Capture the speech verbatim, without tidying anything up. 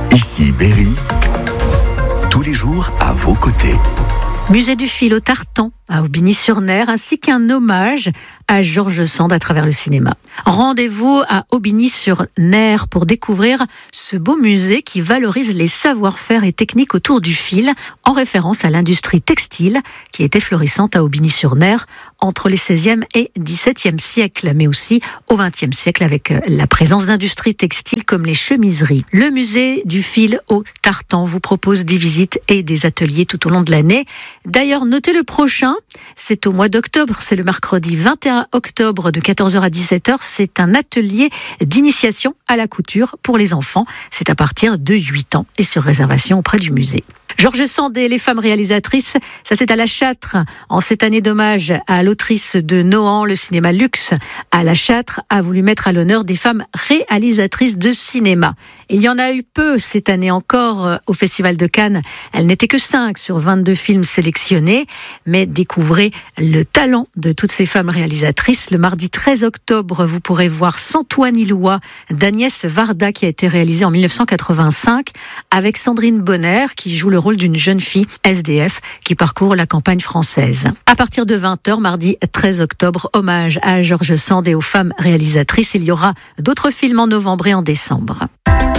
Ici Berry, tous les jours à vos côtés. Musée du fil au Tartan, à Aubigny-sur-Ner, ainsi qu'un hommage à George Sand à travers le cinéma. Rendez-vous à Aubigny-sur-Ner pour découvrir ce beau musée qui valorise les savoir-faire et techniques autour du fil, en référence à l'industrie textile qui était florissante à Aubigny-sur-Ner entre les seizième et dix-septième siècles, mais aussi au vingtième siècle avec la présence d'industries textiles comme les chemiseries. Le musée du fil au Tartan vous propose des visites et des ateliers tout au long de l'année. D'ailleurs, notez le prochain, c'est au mois d'octobre, c'est le mercredi vingt et un octobre de quatorze heures à dix-sept heures. C'est un atelier d'initiation à la couture pour les enfants. C'est à partir de huit ans et sur réservation auprès du musée. George Sand et les femmes réalisatrices, ça c'est à La Châtre. En cette année d'hommage à l'autrice de Nohant, le cinéma luxe, à La Châtre a voulu mettre à l'honneur des femmes réalisatrices de cinéma. Il y en a eu peu cette année encore au Festival de Cannes. Elles n'étaient que cinq sur vingt-deux films sélectionnés. Mais découvrez le talent de toutes ces femmes réalisatrices. Le mardi treize octobre, vous pourrez voir Sans toi ni loi d'Agnès Varda qui a été réalisé en dix-neuf cent quatre-vingt-cinq avec Sandrine Bonner qui joue le rôle d'une jeune fille S D F qui parcourt la campagne française. À partir de vingt heures, mardi treize octobre, hommage à George Sand et aux femmes réalisatrices. Il y aura d'autres films en novembre et en décembre.